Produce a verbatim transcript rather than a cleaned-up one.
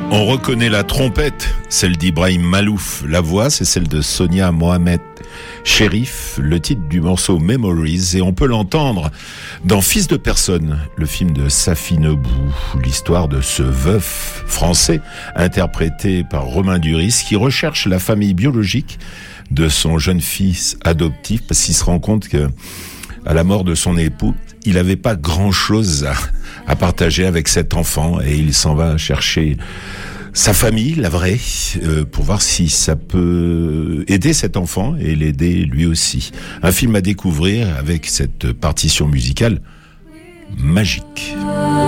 On reconnaît la trompette, celle d'Ibrahim Malouf. La voix, c'est celle de Sonia Mohamed Chérif, le titre du morceau Memories, et on peut l'entendre dans Fils de personne, le film de Safi Nebou, l'histoire de ce veuf français interprété par Romain Duris qui recherche la famille biologique de son jeune fils adoptif parce qu'il se rend compte que à la mort de son époux, il n'avait pas grand-chose à, à partager avec cet enfant et il s'en va chercher sa famille, la vraie, euh, pour voir si ça peut aider cet enfant et l'aider lui aussi. Un film à découvrir avec cette partition musicale magique.